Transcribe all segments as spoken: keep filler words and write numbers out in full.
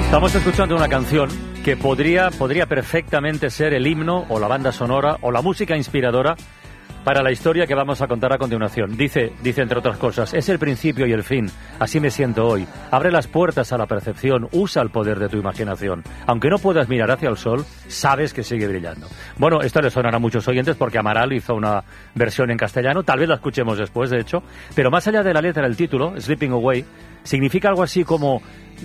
Estamos escuchando una canción que podría, podría perfectamente ser el himno o la banda sonora o la música inspiradora para la historia que vamos a contar a continuación. Dice, dice entre otras cosas, es el principio y el fin, así me siento hoy. Abre las puertas a la percepción, usa el poder de tu imaginación. Aunque no puedas mirar hacia el sol, sabes que sigue brillando. Bueno, esto le sonará a muchos oyentes porque Amaral hizo una versión en castellano, tal vez la escuchemos después, de hecho, pero más allá de la letra, el título, Slipping Away, significa algo así como,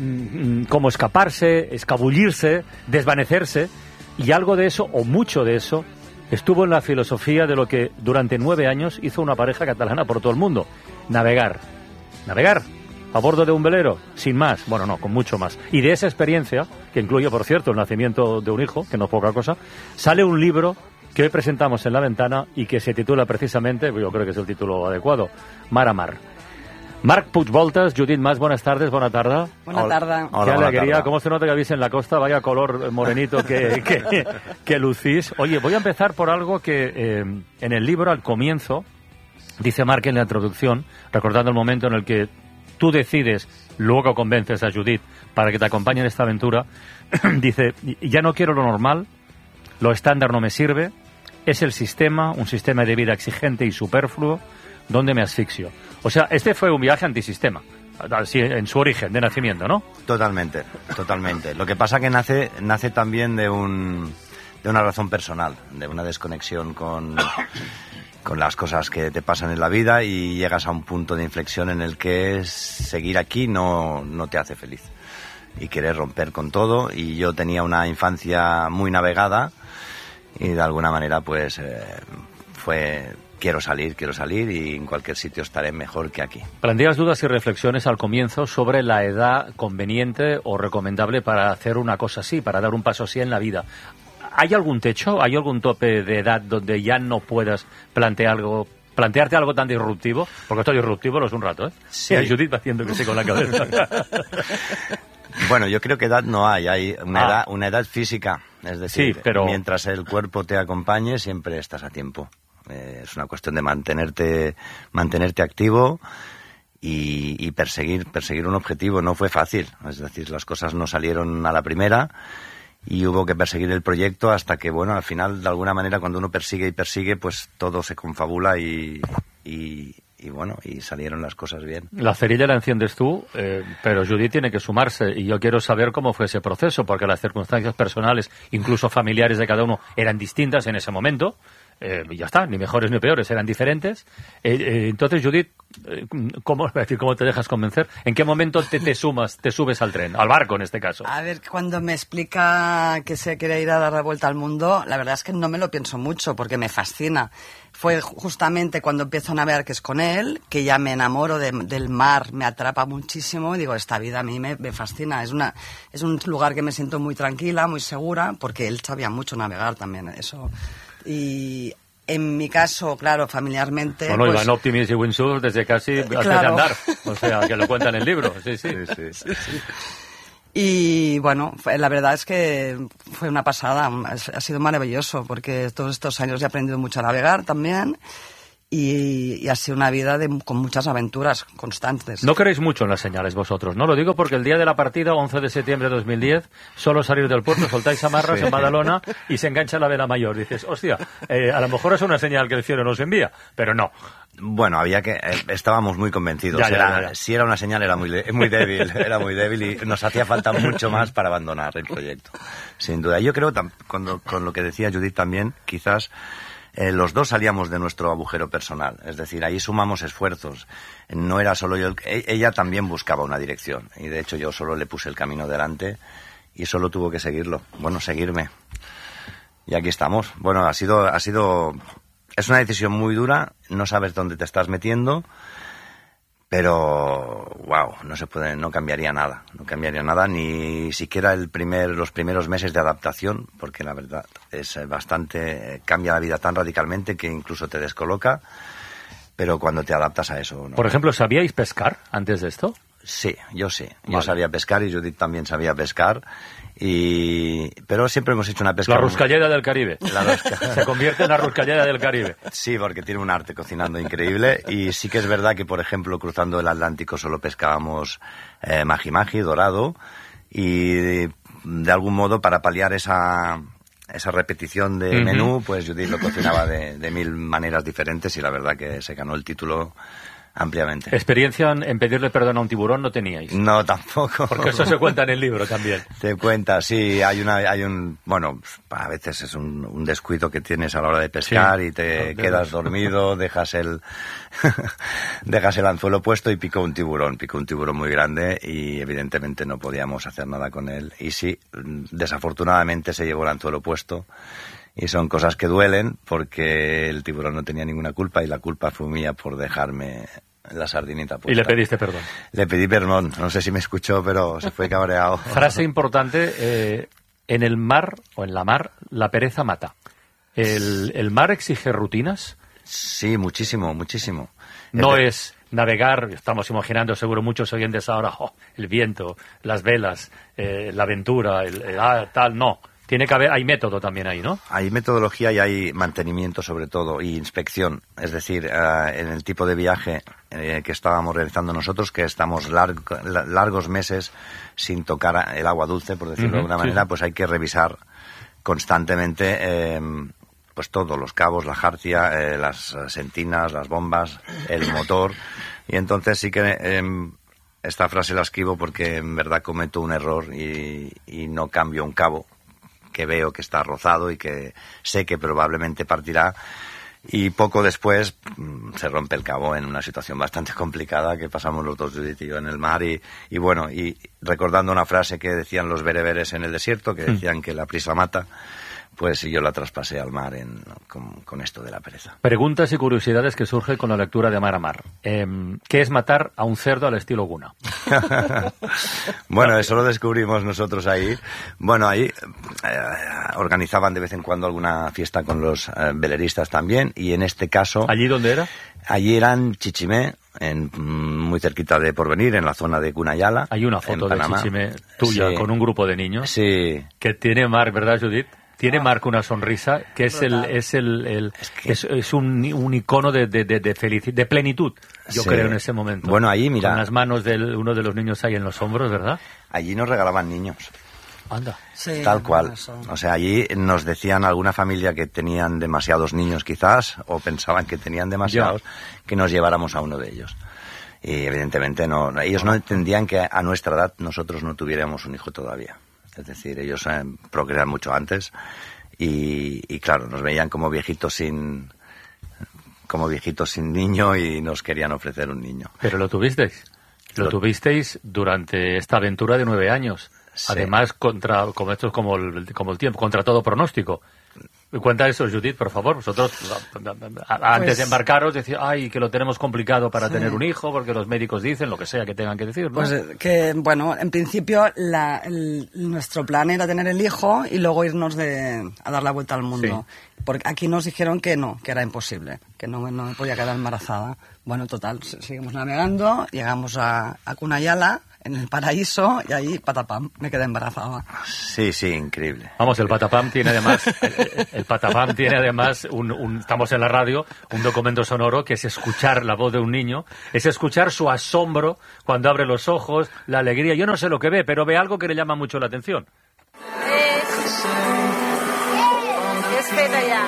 como escaparse, escabullirse, desvanecerse, y algo de eso, o mucho de eso, estuvo en la filosofía de lo que durante nueve años hizo una pareja catalana por todo el mundo. Navegar. Navegar a bordo de un velero, sin más. Bueno, no, con mucho más. Y de esa experiencia, que incluye, por cierto, el nacimiento de un hijo, que no es poca cosa, sale un libro que hoy presentamos en La Ventana y que se titula precisamente, yo creo que es el título adecuado, Mar a Mar. Marc Puigvoltas, Judit Mas, buenas tardes, buena tarde. Buena tarde. Qué alegría, cómo se nota que habéis en la costa, vaya color morenito que, que, que lucís. Oye, voy a empezar por algo que eh, en el libro, al comienzo, dice Marc en la introducción, recordando el momento en el que tú decides, luego convences a Judit para que te acompañe en esta aventura, dice, ya no quiero lo normal, lo estándar no me sirve, es el sistema, un sistema de vida exigente y superfluo, donde me asfixio. O sea, este fue un viaje antisistema, así en su origen, de nacimiento, ¿no? Totalmente, totalmente. Lo que pasa que nace, nace también de un, de una razón personal, de una desconexión con, con las cosas que te pasan en la vida y llegas a un punto de inflexión en el que seguir aquí no, no te hace feliz y querer romper con todo. Y yo tenía una infancia muy navegada y de alguna manera pues eh, fue... Quiero salir, quiero salir y en cualquier sitio estaré mejor que aquí. Planteas dudas y reflexiones al comienzo sobre la edad conveniente o recomendable para hacer una cosa así, para dar un paso así en la vida. ¿Hay algún techo, hay algún tope de edad donde ya no puedas plantear algo, plantearte algo tan disruptivo? Porque esto disruptivo no es un rato, ¿eh? Sí. Y Judit va haciendo que sí con la cabeza. Bueno, yo creo que edad no hay, hay una, ah. edad, una edad física. Es decir, sí, pero... mientras el cuerpo te acompañe, siempre estás a tiempo. Eh, es una cuestión de mantenerte mantenerte activo y, y perseguir perseguir un objetivo. No fue fácil, es decir, las cosas no salieron a la primera y hubo que perseguir el proyecto hasta que, bueno, al final, de alguna manera, cuando uno persigue y persigue, pues todo se confabula y, y, y bueno, y salieron las cosas bien. La cerilla la enciendes tú, eh, pero Judit tiene que sumarse y yo quiero saber cómo fue ese proceso, porque las circunstancias personales, incluso familiares de cada uno, eran distintas en ese momento. Eh, ya está, ni mejores ni peores, eran diferentes. Eh, eh, entonces, Judit, eh, ¿cómo, decir, ¿cómo te dejas convencer? ¿En qué momento te, te sumas, te subes al tren, al barco en este caso? A ver, cuando me explica que se quiere ir a dar la vuelta al mundo, la verdad es que no me lo pienso mucho porque me fascina. Fue justamente cuando empiezo a navegar, que es con él, que ya me enamoro de, del mar, me atrapa muchísimo y digo, esta vida a mí me, me fascina. Es, una, es un lugar que me siento muy tranquila, muy segura, porque él sabía mucho navegar también, eso... Y en mi caso, claro, familiarmente... Bueno, pues, iban Optimis y Windsurf desde casi antes claro. de andar. O sea, que lo cuentan en el libro. Sí, sí. sí, sí. sí, sí. Y bueno, fue, la verdad es que fue una pasada. Ha sido maravilloso porque todos estos años he aprendido mucho a navegar también. Y, y ha sido una vida de, con muchas aventuras constantes. No queréis mucho en las señales vosotros, ¿no? Lo digo porque el día de la partida, once de septiembre de dos mil diez, solo salir del puerto, soltáis amarras sí. en Badalona y se engancha la vela mayor. Dices, hostia, eh, a lo mejor es una señal que el cielo nos envía, pero no. Bueno, había que... Eh, estábamos muy convencidos. Ya, ya, era, ya, ya. Si era una señal era muy, muy débil, era muy débil y nos hacía falta mucho más para abandonar el proyecto. Sin duda. Yo creo, con, con lo que decía Judit también, quizás... Eh, los dos salíamos de nuestro agujero personal, es decir, ahí sumamos esfuerzos. No era solo yo, el, ella también buscaba una dirección y de hecho yo solo le puse el camino delante y solo tuvo que seguirlo, bueno, seguirme. Y aquí estamos. Bueno, ha sido, ha sido, es una decisión muy dura, no sabes dónde te estás metiendo, pero wow, no se puede, no cambiaría nada, no cambiaría nada, ni siquiera el primer, los primeros meses de adaptación, porque la verdad es bastante, cambia la vida tan radicalmente que incluso te descoloca, pero cuando te adaptas a eso, ¿no? Por ejemplo, ¿sabíais pescar antes de esto? Sí, yo sí, vale. Yo sabía pescar y Judit también sabía pescar. Y... pero siempre hemos hecho una pesca... La ruscallera del Caribe. La rusca... Se convierte en la ruscallera del Caribe. Sí, porque tiene un arte cocinando increíble. Y sí que es verdad que, por ejemplo, cruzando el Atlántico solo pescábamos eh, maji-maji, dorado. y de, de algún modo para paliar esa... esa repetición de uh-huh. menú, pues Judith lo cocinaba de, de mil maneras diferentes y la verdad que se ganó el título ampliamente. ¿Experiencia en, en pedirle perdón a un tiburón no teníais? No, tampoco. Porque eso se cuenta en el libro también. Te cuenta, sí, hay una, hay un, bueno, a veces es un, un descuido que tienes a la hora de pescar sí. y te no, quedas dormido, dejas el, dejas el anzuelo puesto y picó un tiburón, picó un tiburón muy grande y evidentemente no podíamos hacer nada con él. Y sí, desafortunadamente se llevó el anzuelo puesto. Y son cosas que duelen porque el tiburón no tenía ninguna culpa y la culpa fue mía por dejarme la sardinita puesta. ¿Y le pediste perdón? Le pedí perdón. No sé si me escuchó, pero se fue cabreado. Frase importante. Eh, en el mar, o en la mar, la pereza mata. ¿El, el mar exige rutinas? Sí, muchísimo, muchísimo. No es... es navegar, estamos imaginando seguro muchos oyentes ahora, oh, el viento, las velas, eh, la aventura, el, el ah, tal, no. Tiene que haber, hay método también ahí, ¿no? Hay metodología y hay mantenimiento sobre todo y inspección. Es decir, uh, en el tipo de viaje eh, que estábamos realizando nosotros, que estamos largo, largos meses sin tocar el agua dulce, por decirlo uh-huh, de alguna manera, sí. Pues hay que revisar constantemente eh, pues todos los cabos, la jarcia, eh, las sentinas, las bombas, el motor. Y entonces sí que... Eh, esta frase la escribo porque en verdad cometo un error y, y no cambio un cabo que veo que está rozado y que sé que probablemente partirá y poco después mmm, se rompe el cabo en una situación bastante complicada que pasamos los dos, Judith y yo, en el mar y, y bueno, y recordando una frase que decían los bereberes en el desierto, que decían mm. que la prisa mata, pues yo la traspasé al mar en, con, con esto de la pereza. Preguntas y curiosidades que surgen con la lectura de Mar a Mar. Eh, ¿Qué es matar a un cerdo al estilo Guna? Bueno, eso lo descubrimos nosotros ahí. Bueno, ahí eh, organizaban de vez en cuando alguna fiesta con los eh, veleristas también, y en este caso... ¿Allí dónde era? Allí era en Chichimé, en, muy cerquita de Porvenir, en la zona de Cunayala. Hay una foto de Chichimé tuya sí. con un grupo de niños. Sí. Que tiene Mar, ¿verdad, Judith? Tiene Marc una sonrisa que es el es el, el es, que... es, es un, un icono de de de, de, felicidad, de plenitud, yo sí. creo en ese momento. Bueno, ahí mira, con las manos de uno de los niños ahí en los hombros, ¿verdad? Allí nos regalaban niños. Anda. Sí, tal cual. O sea, allí nos decían alguna familia que tenían demasiados niños quizás o pensaban que tenían demasiados ya. que nos lleváramos a uno de ellos. Y evidentemente no, ellos no entendían que a nuestra edad nosotros no tuviéramos un hijo todavía. Es decir, ellos eh, procrean mucho antes y, y claro, nos veían como viejitos sin como viejitos sin niño y nos querían ofrecer un niño. Pero lo tuvisteis, lo, lo tuvisteis durante esta aventura de nueve años. Sí. Además, contra como esto es como el, como el tiempo, contra todo pronóstico. Cuenta eso, Judith, por favor. Vosotros, antes pues, de embarcaros, decía, ay, que lo tenemos complicado para sí. tener un hijo, porque los médicos dicen lo que sea que tengan que decir, ¿no? Pues que, bueno, en principio la, el, nuestro plan era tener el hijo y luego irnos de, a dar la vuelta al mundo. Sí. Porque aquí nos dijeron que no, que era imposible, que no, no me podía quedar embarazada. Bueno, total, seguimos navegando, llegamos a, a Cunayala, en el paraíso, y ahí, patapam, me quedé embarazada. Sí, sí, increíble. Vamos, el patapam tiene además, el, el patapam tiene además, un, un, estamos en la radio, un documento sonoro que es escuchar la voz de un niño, es escuchar su asombro cuando abre los ojos, la alegría. Yo no sé lo que ve, pero ve algo que le llama mucho la atención. Es... Es feta ja.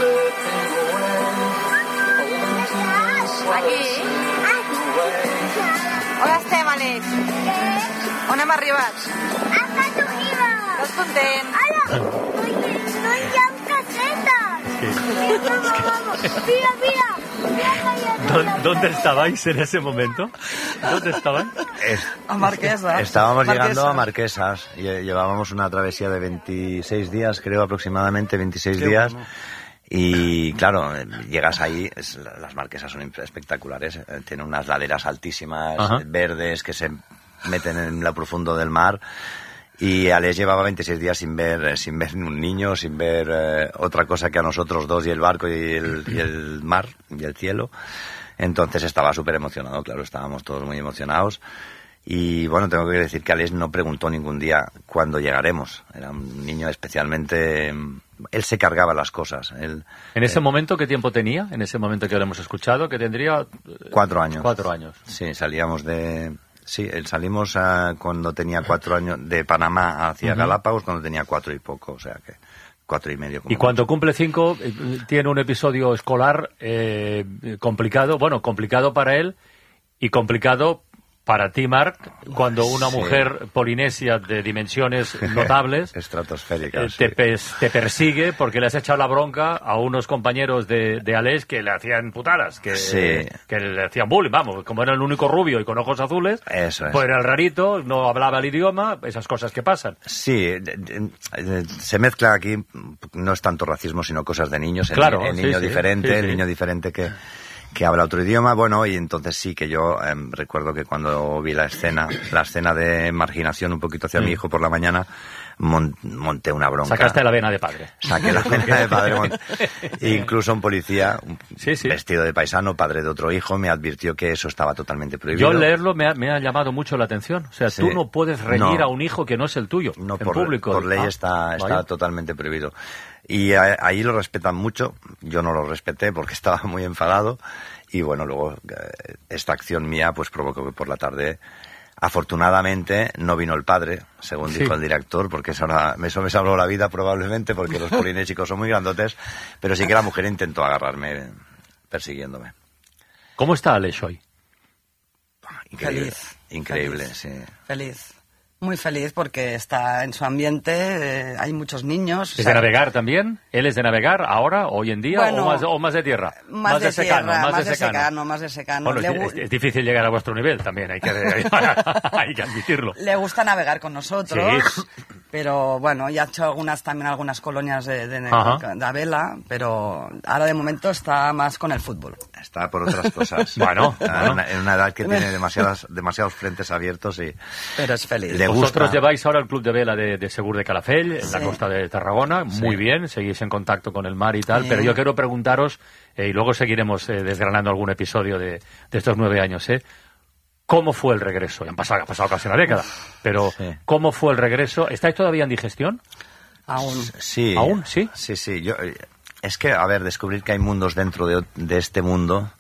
Aquí. On estem, Àlex? On hem arribat? A Casa Univa. Estàs content? Hola, no hi ha casetas. Vamos, vamos. Mira, mira. ¿Dónde estabais en ese momento? ¿Dónde estabais? Es, a Marquesas. Estábamos Marquesas. llegando a Marquesas. Llevábamos una travesía de veintiséis días, creo aproximadamente veintiséis Qué días. Bueno. Y claro, llegas ahí, es, las Marquesas son espectaculares, tienen unas laderas altísimas, Ajá. verdes, que se meten en lo profundo del mar. Y Alex llevaba veintiséis días sin ver sin ver un niño, sin ver eh, otra cosa que a nosotros dos y el barco y el, y el mar y el cielo. Entonces estaba súper emocionado, claro, estábamos todos muy emocionados. Y bueno, tengo que decir que Alex no preguntó ningún día cuándo llegaremos. Era un niño especialmente... Él se cargaba las cosas. Él, ¿En ese eh, momento qué tiempo tenía? En ese momento que lo hemos escuchado, que tendría... Cuatro años. Cuatro años. Sí, salíamos de... sí, salimos uh, cuando tenía cuatro años, de Panamá hacia uh-huh. Galápagos, cuando tenía cuatro y poco, o sea que cuatro y medio. Y cuando mucho. Cumple cinco, tiene un episodio escolar eh, complicado, bueno, complicado para él y complicado para ti, Marc, cuando una sí. mujer polinesia de dimensiones notables estratosféricas, te, sí. pes, te persigue porque le has echado la bronca a unos compañeros de, de Aleix que le hacían putadas, que, sí. que le hacían bullying, vamos, como era el único rubio y con ojos azules, Eso es. pues era el rarito, no hablaba el idioma, esas cosas que pasan. Sí, se mezcla aquí, no es tanto racismo, sino cosas de niños, el, claro, el niño sí, diferente, sí, sí. el niño diferente que... que habla otro idioma, bueno, y entonces sí que yo eh, recuerdo que cuando vi la escena, la escena de marginación un poquito hacia mm. mi hijo por la mañana, mon, monté una bronca. Sacaste la vena de padre. Saqué la vena de padre. Mon... Incluso un policía, sí, sí. vestido de paisano, padre de otro hijo, me advirtió que eso estaba totalmente prohibido. Yo leerlo me ha, me ha llamado mucho la atención. O sea, sí. tú no puedes reñir no. a un hijo que no es el tuyo, no, en por, público. por ley ah, está, está totalmente prohibido. Y a, ahí lo respetan mucho, yo no lo respeté porque estaba muy enfadado. Y bueno, luego eh, esta acción mía pues provocó que por la tarde, afortunadamente, no vino el padre, según sí. dijo el director, porque eso, era, eso me salvó la vida probablemente, porque los polinésicos son muy grandotes, pero sí que la mujer intentó agarrarme persiguiéndome. ¿Cómo está Aleix hoy? Increíble, Feliz. increíble, feliz, sí. Feliz. Muy feliz porque está en su ambiente, eh, hay muchos niños. ¿Es de navegar también? ¿Él es de navegar ahora, hoy en día, bueno, o, más, o más de tierra? Más, más de, de secano, tierra, más, más de, de secano. secano, más de secano. Bueno, Le... es, es difícil llegar a vuestro nivel también, hay que, hay que admitirlo. Le gusta navegar con nosotros, sí. pero bueno, ya ha hecho algunas también algunas colonias de, de, de a vela, pero ahora de momento está más con el fútbol. Está por otras cosas. bueno, en, bueno. Una, en una edad que tiene demasiadas, demasiados frentes abiertos y... Pero es feliz. Le Vosotros gusta... lleváis ahora el club de vela de, de Segur de Calafell, en sí. la costa de Tarragona, sí. muy bien, seguís en contacto con el mar y tal, sí. pero yo quiero preguntaros, eh, y luego seguiremos eh, desgranando algún episodio de, de estos nueve años, ¿eh? ¿Cómo fue el regreso? Han pasado, ha pasado casi una década, pero sí. ¿cómo fue el regreso? ¿Estáis todavía en digestión? Aún. Sí. ¿Aún? Sí. Sí, sí. Yo, es que, a ver, descubrir que hay mundos dentro de, de este mundo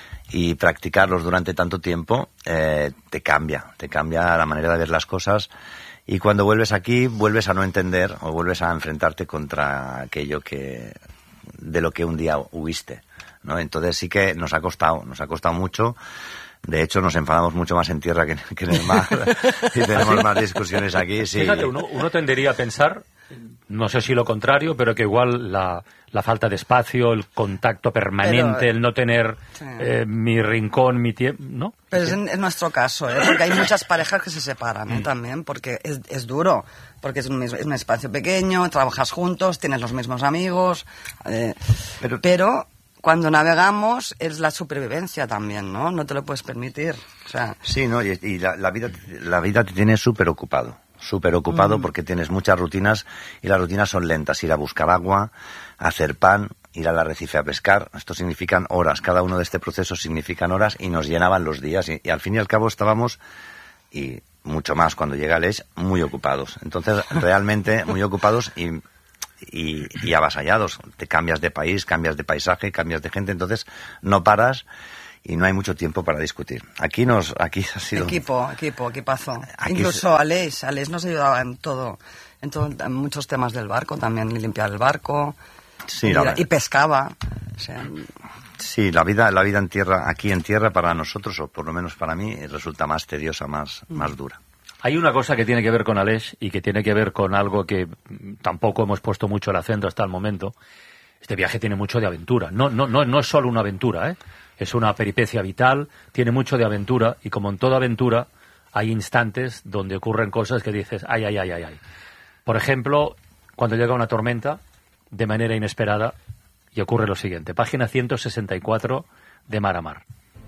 y practicarlos durante tanto tiempo eh, te cambia, te cambia la manera de ver las cosas. Y cuando vuelves aquí, vuelves a no entender o vuelves a enfrentarte contra aquello que de lo que un día huiste, ¿no? Entonces sí que nos ha costado, nos ha costado mucho. De hecho, nos enfadamos mucho más en tierra que, que en el mar y tenemos más discusiones aquí. Sí. Fíjate, uno, uno tendería a pensar, no sé si lo contrario, pero que igual la, la falta de espacio, el contacto permanente, pero, el no tener sí. eh, mi rincón, mi tiempo, ¿no? Pero es, en, en nuestro caso, ¿eh? Porque hay muchas parejas que se separan, ¿eh? Mm. También, porque es, es duro, porque es un, es un espacio pequeño, trabajas juntos, tienes los mismos amigos, eh, pero... pero cuando navegamos es la supervivencia también, ¿no? No te lo puedes permitir. O sea... Sí, ¿no? Y, y la, la, vida, la vida te tiene súper ocupado. Súper ocupado mm. porque tienes muchas rutinas y las rutinas son lentas. Ir a buscar agua, hacer pan, ir al arrecife a pescar. Esto significan horas. Cada uno de este proceso significan horas y nos llenaban los días. Y, y al fin y al cabo estábamos, y mucho más cuando llega Aleix, muy ocupados. Entonces, realmente muy ocupados y... Y, y avasallados. Te cambias de país, cambias de paisaje, cambias de gente, entonces no paras y no hay mucho tiempo para discutir. Aquí nos, aquí ha sido... Equipo, equipo, equipazo. Aquí Incluso se... Aleix, Aleix nos ayudaba en todo, en, todo, en muchos temas del barco también, limpiar el barco, sí, y, la y pescaba. O sea... Sí, la vida, la vida en tierra, aquí en tierra para nosotros, o por lo menos para mí, resulta más tediosa, más, mm. más dura. Hay una cosa que tiene que ver con Aleix y que tiene que ver con algo que tampoco hemos puesto mucho el acento hasta el momento. Este viaje tiene mucho de aventura. No, no, no, no es solo una aventura, ¿eh? Es una peripecia vital, tiene mucho de aventura y como en toda aventura hay instantes donde ocurren cosas que dices, ay, ay, ay, ay, ay. Por ejemplo, cuando llega una tormenta de manera inesperada y ocurre lo siguiente. Página ciento sesenta y cuatro de Mar a Mar.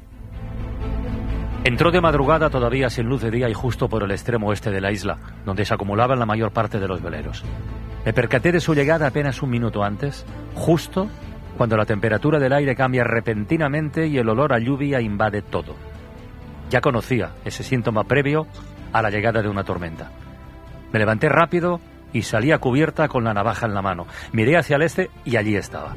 Entró de madrugada todavía sin luz de día y justo por el extremo oeste de la isla, donde se acumulaban la mayor parte de los veleros. Me percaté de su llegada apenas un minuto antes, justo cuando la temperatura del aire cambia repentinamente y el olor a lluvia invade todo. Ya conocía ese síntoma previo a la llegada de una tormenta. Me levanté rápido y salí a cubierta con la navaja en la mano. Miré hacia el este y allí estaba.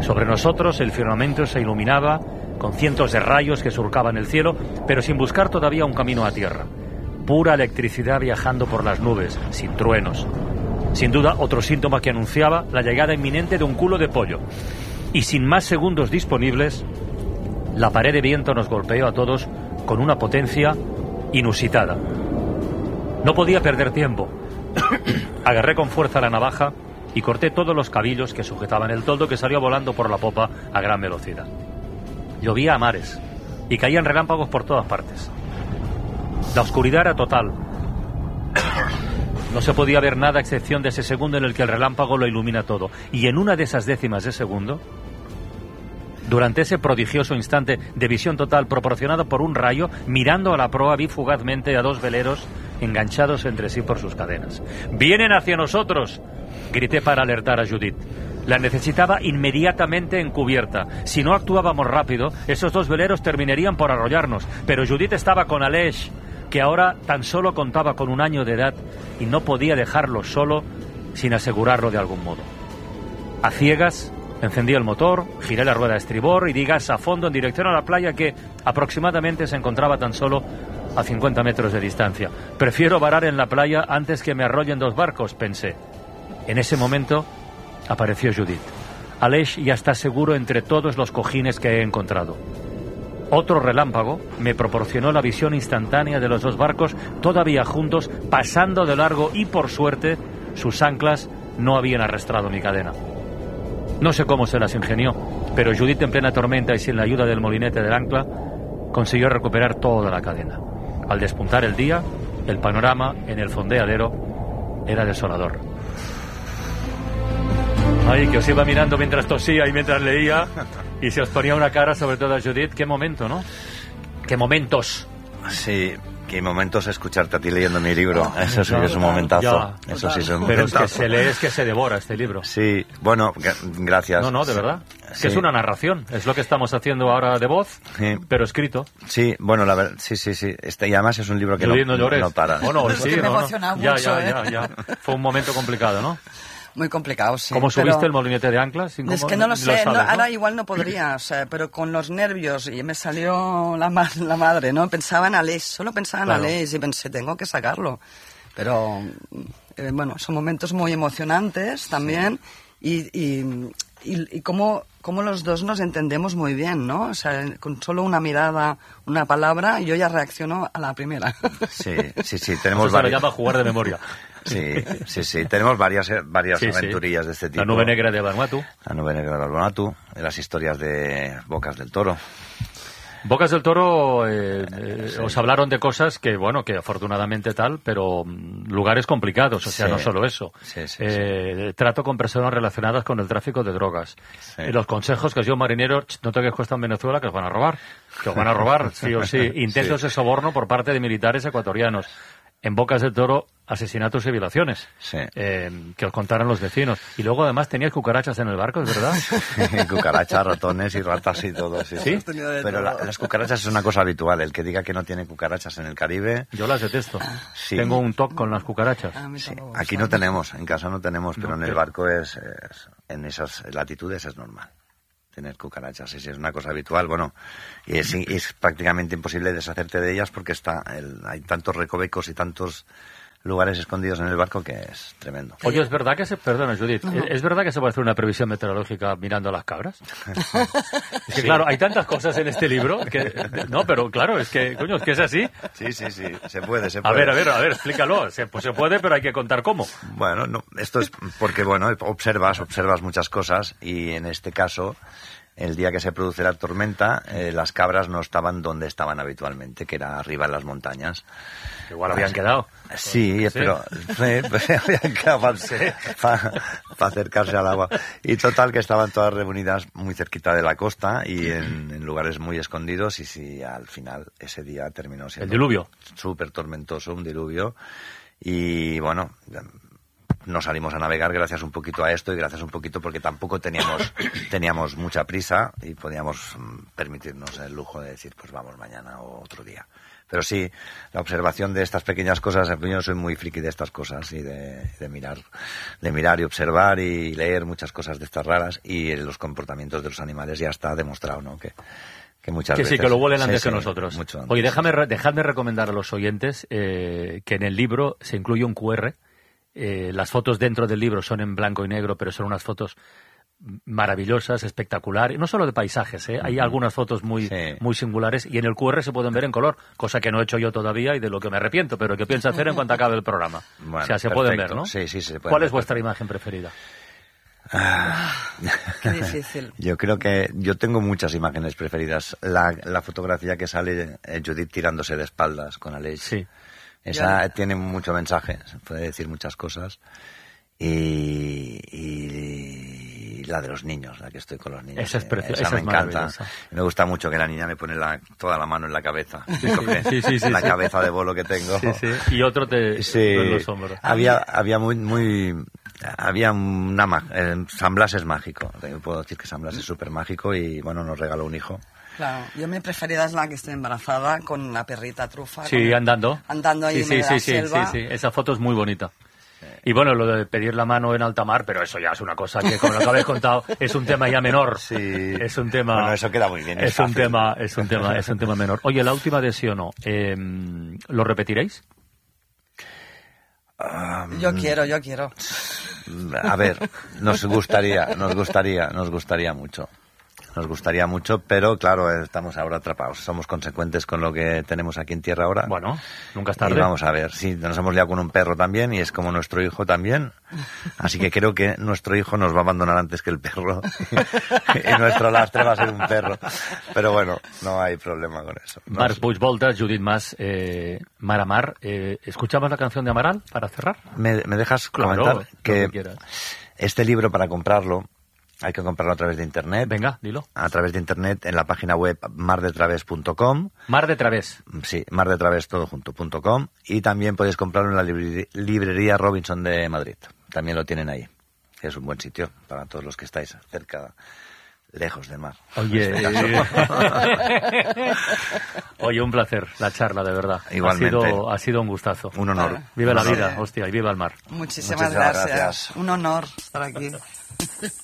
Sobre nosotros el firmamento se iluminaba con cientos de rayos que surcaban el cielo, pero sin buscar todavía un camino a tierra. Pura electricidad viajando por las nubes, sin truenos. Sin duda, otro síntoma que anunciaba la llegada inminente de un culo de pollo. Y sin más segundos disponibles, la pared de viento nos golpeó a todos con una potencia inusitada. No podía perder tiempo. Agarré con fuerza la navaja y corté todos los cabillos que sujetaban el toldo, que salió volando por la popa a gran velocidad. Llovía a mares y caían relámpagos por todas partes. La oscuridad era total. No se podía ver nada a excepción de ese segundo en el que el relámpago lo ilumina todo. Y en una de esas décimas de segundo, durante ese prodigioso instante de visión total proporcionado por un rayo, mirando a la proa vi fugazmente a dos veleros enganchados entre sí por sus cadenas. ¡Vienen hacia nosotros!, grité para alertar a Judith. La necesitaba inmediatamente en cubierta. Si no actuábamos rápido, esos dos veleros terminarían por arrollarnos. Pero Judith estaba con Aleix, que ahora tan solo contaba con un año de edad y no podía dejarlo solo sin asegurarlo de algún modo. A ciegas, encendí el motor, giré la rueda a estribor y di gas a fondo en dirección a la playa, que aproximadamente se encontraba tan solo a cincuenta metros de distancia. Prefiero varar en la playa antes que me arrollen dos barcos, pensé. En ese momento apareció Judith. Aleix ya está seguro entre todos los cojines que he encontrado. Otro relámpago me proporcionó la visión instantánea de los dos barcos todavía juntos, pasando de largo, y por suerte sus anclas no habían arrastrado mi cadena. No sé cómo se las ingenió, pero Judith, en plena tormenta y sin la ayuda del molinete del ancla, consiguió recuperar toda la cadena. Al despuntar el día, el panorama en el fondeadero era desolador. Ay, que os iba mirando mientras tosía y mientras leía, y se os ponía una cara, sobre todo a Judith. Qué momento, ¿no? Qué momentos. Sí, qué momentos escucharte a ti leyendo mi libro. Eso sí que es un momentazo. Ya, Eso sí es un pero es momentazo. que se lee, es que se devora este libro. Sí, bueno, gracias. No, no, de verdad. Es Sí. que es una narración. Es lo que estamos haciendo ahora de voz, Sí. pero escrito. Sí, bueno, la verdad, sí, sí, sí. Este, y además es un libro que Judith, no, no llores. no para. Bueno, Porque sí, me no, no. emociona Ya, mucho, ya, ya, ¿eh? ya. Fue un momento complicado, ¿no? Muy complicado, sí. ¿Cómo pero- subiste el molinete de anclas? ¿Cómo- Es que no lo sé, sabes, no, ¿no? ahora igual no podría, o sea, pero con los nervios, y me salió la, ma- la madre, ¿no? Pensaba en Aleix, solo pensaba en Claro. Aleix y pensé, tengo que sacarlo. Pero, eh, bueno, son momentos muy emocionantes también, y, y, y, y cómo, cómo los dos nos entendemos muy bien, ¿no? O sea, con solo una mirada, una palabra, yo ya reacciono a la primera. Sí, sí, sí, Eso tenemos se lo varias. llama jugar de memoria. Sí, sí, sí, tenemos varias, eh, varias Sí, sí. aventurillas de este tipo. La nube negra de Vanuatu. La nube negra de Vanuatu, las historias de Bocas del Toro. Bocas del Toro, eh, eh, Sí. os hablaron de cosas que, bueno, que afortunadamente tal, pero mm, lugares complicados, o sea, Sí. no solo eso. Sí, sí, Eh, trato con personas relacionadas con el tráfico de drogas. Sí. Y los consejos que os dio un marinero, "Ch, no te quedes cuesta en Venezuela, que os van a robar. Que os van a robar, sí o sí. Intentos Sí. de soborno por parte de militares ecuatorianos. En Bocas del Toro, asesinatos y violaciones. Sí. Eh, que os contaron los vecinos. Y luego, además, teníais cucarachas en el barco, ¿es verdad? Cucarachas, ratones y ratas y todo. Sí, ¿Sí? Pero la- las cucarachas es una cosa habitual. El que diga que no tiene cucarachas en el Caribe... Yo las detesto. Sí. Tengo un toque con las cucarachas. A mí Sí, tampoco, aquí o sea, no tenemos, en casa no tenemos, pero No, en el pero- barco es, es- en esas latitudes es normal tener cucarachas, sí, sí, es una cosa habitual, bueno, y es, es prácticamente imposible deshacerte de ellas porque está el- hay tantos recovecos y tantos lugares escondidos en el barco que es tremendo. Oye, ¿es verdad que se... Perdona, Judith. ¿Es verdad que se puede hacer una previsión meteorológica mirando a las cabras? Es que, claro, hay tantas cosas en este libro que... No, pero claro, es que, coño, es que es así. Sí, sí, sí, se puede, se A puede. ver, a ver, a ver, explícalo. Se, pues se puede, pero hay que contar cómo. Bueno, no, esto es porque, bueno, observas, observas muchas cosas y en este caso, el día que se produce la tormenta, eh, las cabras no estaban donde estaban habitualmente, que era arriba en las montañas. Igual habían quedado. Sí, Sí. pero sí, pues, habían quedado para acercarse al agua. Y total, que estaban todas reunidas muy cerquita de la costa y en, en lugares muy escondidos y sí, al final ese día terminó siendo... El diluvio. Súper tormentoso, un diluvio. Y bueno, nos salimos a navegar gracias un poquito a esto y gracias un poquito porque tampoco teníamos teníamos mucha prisa y podíamos permitirnos el lujo de decir, pues vamos mañana o otro día. Pero sí, la observación de estas pequeñas cosas, yo soy muy friki de estas cosas y de, de mirar de mirar y observar y leer muchas cosas de estas raras y los comportamientos de los animales ya está demostrado, ¿no? Que, que muchas que veces... sí, que lo huelen antes sí, que sí, nosotros. Mucho antes. Oye, déjame, dejadme recomendar a los oyentes eh, que en el libro se incluye un cu erre. Eh, las fotos dentro del libro son en blanco y negro, pero son unas fotos maravillosas, espectaculares, no solo de paisajes, ¿eh? Hay algunas fotos muy sí. muy singulares y en el cu erre se pueden ver en color, cosa que no he hecho yo todavía y de lo que me arrepiento, pero que pienso hacer en cuanto acabe el programa. Bueno, o sea, se perfecto. pueden ver, ¿no? Sí, sí, se pueden ¿Cuál ver. es vuestra imagen preferida? Ah. Qué difícil. Yo creo que yo tengo muchas imágenes preferidas. La, la fotografía que sale eh, Judith tirándose de espaldas con Aleix. Sí. Esa Yo- tiene mucho mensaje, se puede decir muchas cosas. Y, y la de los niños, la que estoy con los niños. Esa es precio- esa esa me es encanta. maravillosa. Me gusta mucho que la niña me pone la, toda la mano en la cabeza. Me coge Sí, sí, sí, la sí. cabeza de bolo que tengo. Sí, sí. Y otro te Sí, en los hombros. había, había muy, muy, había una, ma- eh, San Blas es mágico. Yo puedo decir que San Blas es súper mágico y bueno, nos regaló un hijo. Claro, yo mi preferida es la que estoy embarazada con la perrita trufa. Sí, con- andando. Andando ahí sí, en sí, la sí, sí, selva. sí, sí. Esa foto es muy bonita. Y bueno, lo de pedir la mano en alta mar, pero eso ya es una cosa que, como lo que habéis contado, es un tema ya menor. Sí. Es un tema... Bueno, eso queda muy bien. Es, Es un fácil. tema, es un tema, es un tema menor. Oye, la última de sí o no, eh, ¿lo repetiréis? Yo quiero, yo quiero. A ver, nos gustaría, nos gustaría, nos gustaría mucho. Nos gustaría mucho, pero claro, estamos ahora atrapados. Somos consecuentes con lo que tenemos aquí en tierra ahora. Bueno, nunca es Y tarde. vamos a ver, sí, nos hemos liado con un perro también y es como nuestro hijo también. Así que creo que nuestro hijo nos va a abandonar antes que el perro. Y nuestro lastre va a ser un perro. Pero bueno, no hay problema con eso. No Marc sé. Puigvoltas, Judith Mas, eh, Mar a Mar. Eh, ¿Escuchamos la canción de Amaral para cerrar? ¿Me, me dejas Claro, comentar lo que que quieras. este libro para comprarlo hay que comprarlo a través de internet? Venga, dilo. A través de internet en la página web mar de través punto com. Mar de Través. Sí, mar de través todo junto punto com. Y también podéis comprarlo en la librería, librería Robinson de Madrid. También lo tienen ahí. Es un buen sitio para todos los que estáis cerca, lejos del mar. Oye, En este caso. Oye, un placer la charla, de verdad. Igualmente. Ha sido, ha sido un gustazo. Un honor. Vive la Un honor. vida, hostia, y viva el mar. Muchísimas Muchísimas gracias. gracias. Un honor estar aquí.